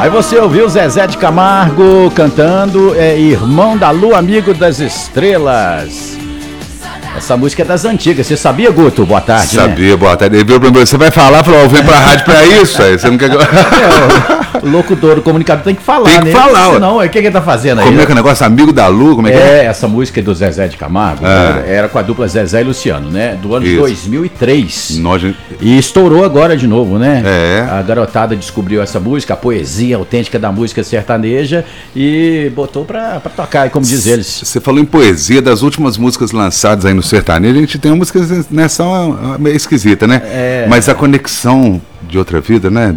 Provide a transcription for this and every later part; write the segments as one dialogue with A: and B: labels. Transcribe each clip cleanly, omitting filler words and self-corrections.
A: Aí você ouviu Zezé de Camargo cantando Irmão da Lua, Amigo das Estrelas. Essa música é das antigas. Você sabia, Guto? Boa tarde.
B: Sabia, né? Boa tarde. Você vai falar, falou, vem pra rádio pra isso, aí você não quer...
A: O locutor, o comunicador tem que falar, né?
B: Tem que falar,
A: senão, o que ele tá fazendo aí?
B: Como é que é o negócio? Amigo da Lua, como é que é?
A: Essa música é do Zezé de Camargo, era com a dupla Zezé e Luciano, né? Do ano de 2003. E estourou agora de novo, né? A garotada descobriu essa música, a poesia autêntica da música sertaneja e botou pra tocar, como diz eles.
B: Você falou em poesia, das últimas músicas lançadas aí no sertanejo, a gente tem uma música, né, são meio esquisita, né? Mas a conexão de outra vida, né?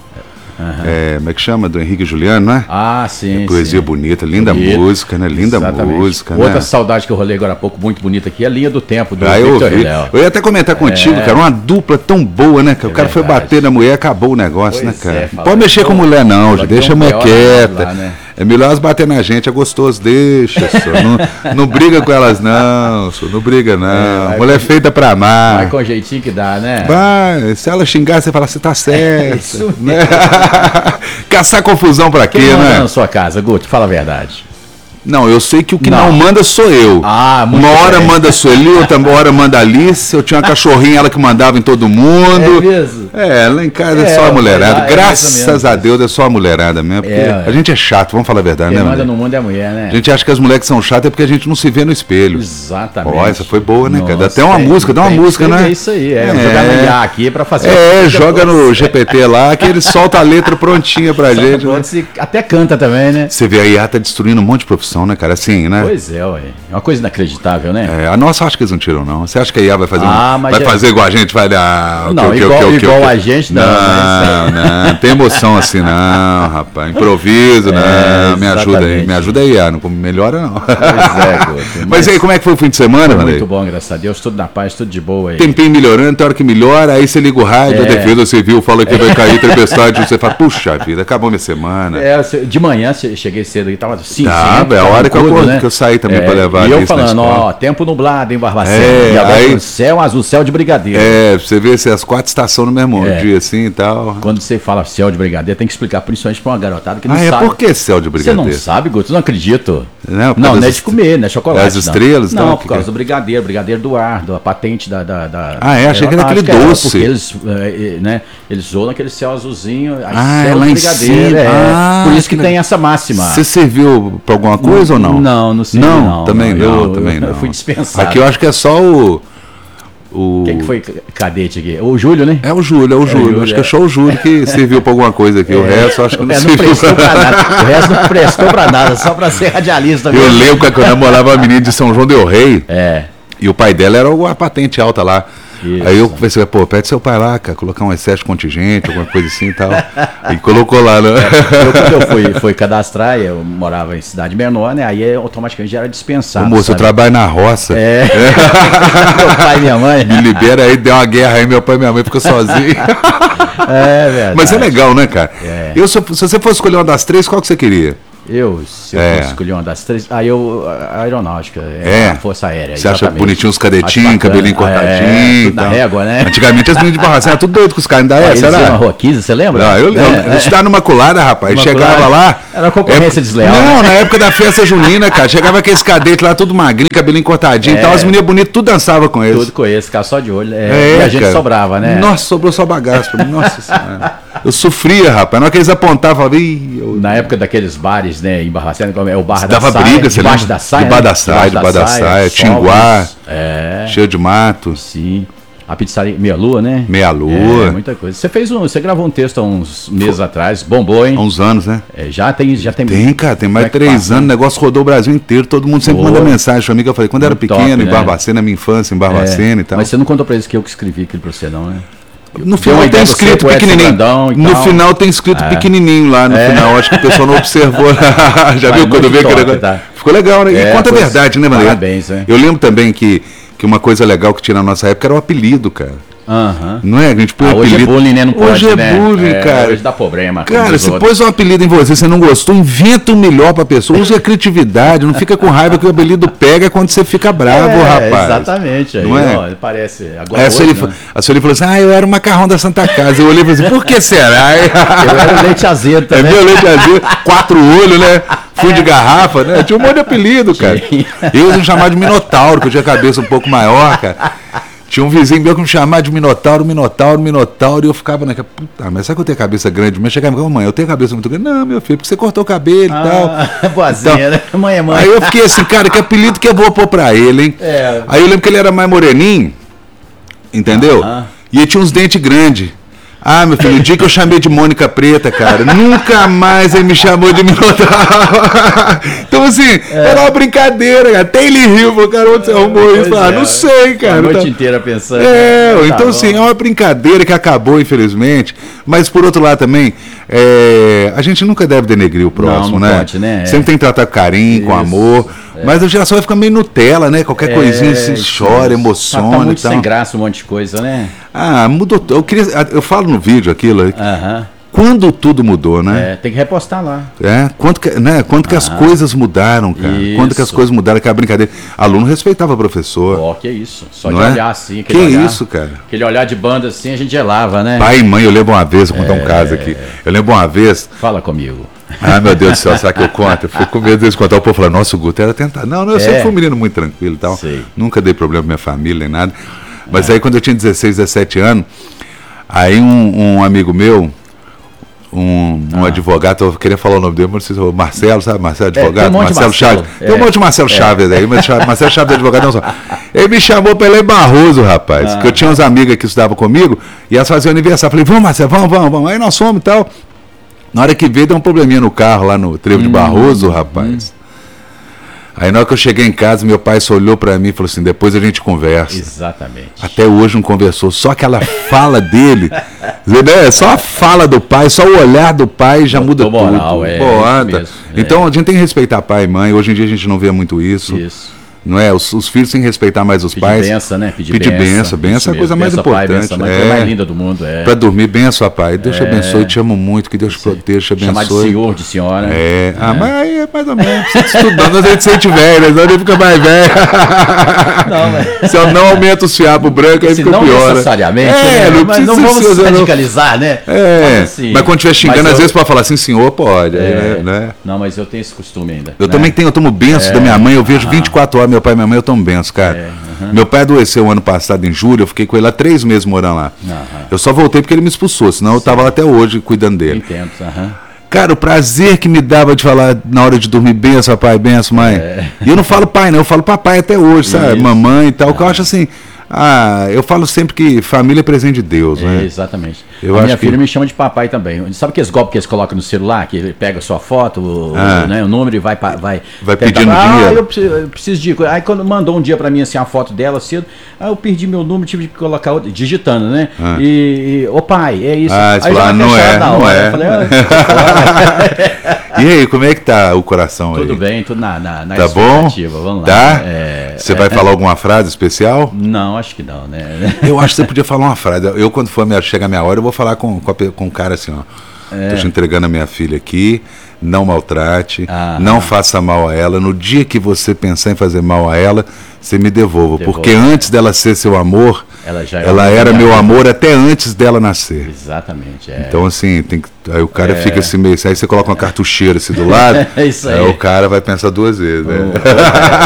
B: Como é que chama? Do Henrique e Juliano, né?
A: Sim.
B: Poesia bonita, linda música, né? Linda música, né?
A: Outra saudade que eu rolei agora há pouco, muito bonita aqui, é a Linha do Tempo do
B: Victor Léo. Eu ia até comentar contigo, cara, uma dupla tão boa, né? Que o cara foi bater na mulher e acabou o negócio, né, cara? Não pode mexer com mulher não, deixa a mulher quieta. Lá, né? É melhor elas bater na gente, é gostoso, deixa, só. Não briga com elas não, só. Não briga não. Mulher feita pra amar.
A: Vai com o jeitinho que dá, né?
B: Vai, se ela xingar, você fala, você tá certo. Isso né? Caçar confusão pra quê, né?
A: Quem na sua casa, Guto? Fala a verdade.
B: Não, eu sei que o que não manda sou eu. Uma hora manda Sueli, outra hora manda Alice. Eu tinha uma cachorrinha, ela que mandava em todo mundo.
A: É mesmo?
B: Lá em casa é só a mulherada. Graças a Deus é só a mulherada mesmo. Porque a gente é chato, vamos falar a verdade,
A: quem
B: né?
A: Quem manda no mundo é a mulher, né?
B: A gente acha que as mulheres que são chatas é porque a gente não se vê no espelho.
A: Exatamente.
B: Essa foi boa, né, cara? Dá até uma música, né?
A: É isso aí, jogar no IA aqui pra fazer.
B: Joga no GPT lá, que ele solta a letra prontinha pra gente.
A: Até canta também, né?
B: Você vê a IA tá destruindo um monte de profissão, né, cara? Assim, né?
A: Pois é, ué. É uma coisa inacreditável, né?
B: A nossa acho que eles não tiram, não. Você acha que a IA vai fazer fazer igual a gente? Vai dar...
A: Não, igual a gente, não.
B: Não tem emoção assim, não, rapaz. Improviso, não. Me ajuda aí, IA. Não melhora, não.
A: Pois é, Guto.
B: Mas aí, como é que foi o fim de semana,
A: mano? Muito bom, graças a Deus. Tudo na paz, tudo de boa aí.
B: Tempinho melhorando, tem hora que melhora, aí você liga o rádio, a defesa civil fala que vai cair tempestade, você fala, puxa vida, acabou minha semana.
A: De manhã, cheguei cedo e tava cinzento.
B: É a hora que eu saí também pra levar.
A: E eu falando, tempo nublado em Barbacena. E agora aí, céu azul, céu de brigadeiro.
B: Você vê as 4 estações no mesmo dia, assim e tal.
A: Quando você fala céu de brigadeiro, tem que explicar principalmente pra uma garotada que não sabe.
B: Por que céu de brigadeiro?
A: Você não sabe, Guto? Não acredito.
B: Não
A: é de comer, não é chocolate.
B: As estrelas?
A: Não, por causa do brigadeiro Eduardo, a patente da...
B: Achei que era aquele doce.
A: Porque eles zoam naquele céu azulzinho,
B: céu lá em cima.
A: Por isso que tem essa máxima.
B: Você serviu pra alguma coisa ou não?
A: Não servi, não.
B: Também não.
A: Eu fui dispensado.
B: Aqui eu acho que é só o...
A: Quem que foi cadete aqui? O Júlio, né?
B: É o Júlio. Acho que é só o Júlio que serviu pra alguma coisa aqui. O resto acho que não serviu.
A: Não prestou pra nada. O resto não prestou pra nada, só pra ser radialista mesmo.
B: Eu lembro que eu namorava uma menina de São João del Rei. E o pai dela era uma patente alta lá. Isso. Aí eu pensei, pede seu pai lá, cara, colocar um excesso de contingente, alguma coisa assim e tal. E colocou lá, né?
A: Quando eu fui cadastrar, eu morava em cidade menor, né? Aí automaticamente já era dispensado.
B: Moço, eu trabalho na roça.
A: Meu pai e minha mãe.
B: Me libera aí, deu uma guerra aí, meu pai e minha mãe ficam sozinhos.
A: Verdade.
B: Mas é legal, né, cara? Se você fosse escolher uma das 3, qual que você queria?
A: Se eu fosse escolher uma das 3, a aeronáutica, a Força Aérea.
B: Você acha bonitinho os cadetinhos, cabelinho cortadinho?
A: Tudo na régua, né?
B: Antigamente as meninas de Barbacena eram tudo doido com os caras da
A: Eles iam na Rua 15, você lembra?
B: Eu lembro. Eu estudava numa Imaculada, rapaz. Chegava lá.
A: Era concorrência desleal.
B: Não, na época da festa junina, cara. Chegava aqueles cadetes lá, tudo magrinho, cabelinho cortadinho e tal. As meninas bonitas, tudo dançava com eles.
A: Tudo com eles, ficava só de olho. E a gente sobrava, né?
B: Nossa, sobrou só bagaço pra mim. Nossa Senhora. Eu sofria, rapaz. Na hora que eles apontavam, eu falava,
A: na época daqueles bares, né, em Barbacena, o bar da
B: dava
A: saia,
B: briga, você
A: debaixo
B: lembra?
A: da saia,
B: Debaixo da saia, Tinguá, cheio de mato.
A: Sim. A pizzaria Meia Lua, né?
B: Meia Lua.
A: Muita coisa. Você gravou um texto há uns meses atrás, bombou, hein?
B: Há uns anos, né?
A: Já tem.
B: Tem, cara, tem mais de 3 anos, o negócio rodou o Brasil inteiro, todo mundo sempre manda mensagem pra mim, que eu falei, quando era pequeno, em Barbacena, minha infância em Barbacena e tal.
A: Mas você não contou pra eles que eu que escrevi aquilo pra você, não, né?
B: No final tem escrito pequenininho. No final tem escrito pequenininho lá no final. Acho que o pessoal não observou. Já viu quando vê aquele negócio? Ficou legal, né? E conta a verdade, né, Maria?
A: Parabéns, né?
B: Eu lembro também que uma coisa legal que tinha na nossa época era o apelido, cara. Não é? A gente põe
A: hoje
B: apelido.
A: É bullying, né? Não pode,
B: hoje é
A: né?
B: bullying, cara.
A: Hoje dá problema.
B: Cara, se pôs um apelido em você não gostou, inventa um melhor pra pessoa. Use a criatividade, não fica com raiva que o apelido pega quando você fica bravo, rapaz.
A: Exatamente. Aí,
B: não é?
A: Ó, parece. Agora
B: a Sueli falou assim: eu era o macarrão da Santa Casa. Eu olhei e falei assim: por que será?
A: Eu era o leite azedo também.
B: Meu leite azedo, 4 olhos, né? Fui de garrafa, né? Tinha um monte de apelido, cara. Eu me chamava de Minotauro, que eu tinha a cabeça um pouco maior, cara. Tinha um vizinho meu que me chamava de Minotauro, e eu ficava naquela, puta, mas sabe que eu tenho a cabeça grande? Mas chegava e falava, mãe, eu tenho a cabeça muito grande. Não, meu filho, porque você cortou o cabelo e tal.
A: Boazinha, então, né? Mãe é mãe.
B: Aí eu fiquei assim, cara, que apelido que eu vou pôr pra ele, hein? Aí eu lembro que ele era mais moreninho, entendeu? E ele tinha uns dentes grandes. Meu filho, o dia que eu chamei de Mônica Preta, cara, nunca mais ele me chamou de Minotauro. Então, assim, era uma brincadeira, cara. Até ele riu, falou, cara, onde você arrumou isso? Não sei, cara.
A: A noite inteira pensando.
B: Então, assim, é uma brincadeira que acabou, infelizmente. Mas, por outro lado, também, a gente nunca deve denegrir o próximo,
A: não
B: né?
A: Pode, né?
B: Sempre tem que tratar com carinho, com amor. Mas a geração vai ficar meio Nutella, né? Qualquer coisinha assim, chora, emociona.
A: Tá muito sem graça um monte de coisa, né?
B: Mudou. Eu falo no vídeo aquilo. Quando tudo mudou, né?
A: Tem que repostar lá.
B: Quanto que as coisas mudaram, cara. Quanto que as coisas mudaram, aquela brincadeira. Aluno respeitava professor.
A: Que isso. Só de olhar assim.
B: Que olhar, isso, cara.
A: Aquele olhar de banda assim, a gente gelava, né?
B: Pai e mãe, eu lembro uma vez, vou contar um caso aqui. Eu lembro uma vez.
A: Fala comigo.
B: Meu Deus do céu, será que eu conto? Eu fico com medo de contar. O povo falou, nossa, o Guto era tentado. Não, eu sempre fui um menino muito tranquilo e tal.
A: Sei.
B: Nunca dei problema pra minha família, nem nada. Mas aí quando eu tinha 16, 17 anos, aí um amigo meu, um advogado, eu queria falar o nome dele, mas não sei se o Marcelo, sabe? Marcelo, advogado, Marcelo Chaves. Tem um monte de Marcelo Chaves aí, mas Marcelo Chaves é advogado, não só. Ele me chamou para ele em Barroso, rapaz, porque eu tinha uns amigas que estudavam comigo, e elas faziam aniversário. Falei, vamos, Marcelo, vamos. Aí nós fomos e tal. Na hora que veio, deu um probleminha no carro lá no Trevo de Barroso, rapaz. Aí na hora que eu cheguei em casa, meu pai só olhou pra mim e falou assim, depois a gente conversa.
A: Exatamente.
B: Até hoje não conversou, só aquela fala dele, né? Só a fala do pai, só o olhar do pai já muda
A: moral,
B: tudo. Então a gente tem que respeitar pai e mãe, hoje em dia a gente não vê muito isso. Não é? Os filhos têm que respeitar mais os pais.
A: Benção, né?
B: Pedir benção. Benção é a coisa mais importante.
A: Benção, a mais linda do mundo.
B: Para dormir, benção, pai. Deus te abençoe, te amo muito, que Deus te proteja, te abençoe.
A: Chamar de senhor, de senhora.
B: Mas aí é mais ou menos. Precisa estudar, nós a gente sente velho, né? Senão ele fica mais velho. Se eu não aumento o fiapo branco, aí fica pior.
A: Não necessariamente, né? Mas não vamos radicalizar, né?
B: Mas quando estiver xingando, às vezes pode falar assim, senhor, pode. Né?
A: Não, mas eu tenho esse costume ainda.
B: Eu também tenho, eu tomo benção da minha mãe, eu vejo 24 horas meu pai e minha mãe, eu tomo benção, cara. Meu pai adoeceu ano passado em julho, eu fiquei com ele lá 3 meses morando lá. Eu só voltei porque ele me expulsou, senão eu estava lá até hoje cuidando dele.
A: Entendo,
B: Cara, o prazer que me dava de falar na hora de dormir, benção, pai, benção, mãe. E eu não falo pai, não, eu falo papai até hoje, sabe? Mamãe e tal, que eu acho assim... eu falo sempre que família é presente de Deus, né?
A: Exatamente. A minha filha me chama de papai também. Sabe aqueles golpes que eles colocam no celular, que ele pega a sua foto, o número e vai
B: pedindo dinheiro.
A: Eu preciso de... Aí quando mandou um dia pra mim assim, a foto dela cedo, aí eu perdi meu número, tive que colocar outro, digitando, né? Ô pai, é isso.
B: Aí já não é.
A: Eu falei,
B: E aí, como é que tá o coração aí?
A: Tudo bem, tudo na
B: tá
A: expectativa.
B: Bom?
A: Vamos lá.
B: Tá? Você vai falar alguma frase especial?
A: Não, acho que não, né?
B: Eu acho que você podia falar uma frase. Eu, quando chegar a minha hora, eu vou falar com um cara assim, ó. Tô te entregando a minha filha aqui, não maltrate, não faça mal a ela. No dia que você pensar em fazer mal a ela, você me devolva. Porque antes dela ser seu amor, ela era meu amor até antes dela nascer.
A: Exatamente.
B: Então, assim, aí o cara fica assim meio... Aí você coloca uma cartucheira assim do lado,
A: isso aí.
B: Aí o cara vai pensar 2 vezes, né?